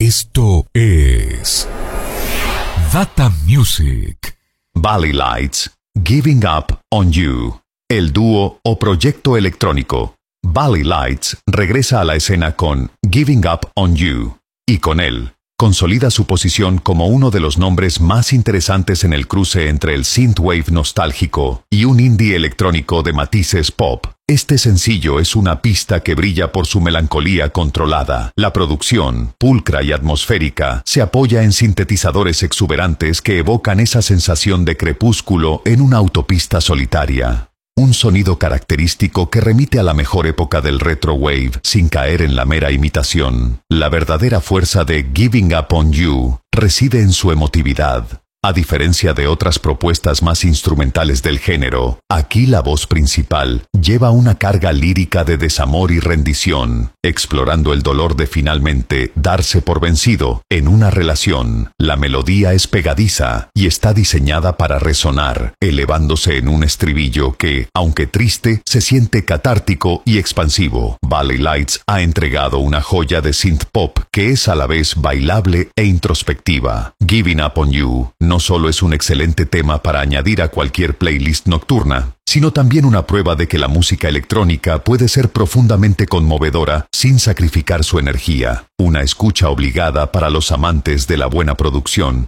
Esto es Data Music. Valley Lights, Giving Up on You. El dúo o proyecto electrónico Valley Lights regresa a la escena con Giving Up on You, y con él consolida su posición como uno de los nombres más interesantes en el cruce entre el synthwave nostálgico y un indie electrónico de matices pop. Este sencillo es una pista que brilla por su melancolía controlada. La producción, pulcra y atmosférica, se apoya en sintetizadores exuberantes que evocan esa sensación de crepúsculo en una autopista solitaria. Un sonido característico que remite a la mejor época del retrowave sin caer en la mera imitación. La verdadera fuerza de Giving Up on You reside en su emotividad. A diferencia de otras propuestas más instrumentales del género, aquí la voz principal lleva una carga lírica de desamor y rendición, explorando el dolor de finalmente darse por vencido en una relación. La melodía es pegadiza y está diseñada para resonar, elevándose en un estribillo que, aunque triste, se siente catártico y expansivo. Valley Lights ha entregado una joya de synth pop que es a la vez bailable e introspectiva. Giving Up on You no solo es un excelente tema para añadir a cualquier playlist nocturna, sino también una prueba de que la música electrónica puede ser profundamente conmovedora sin sacrificar su energía. Una escucha obligada para los amantes de la buena producción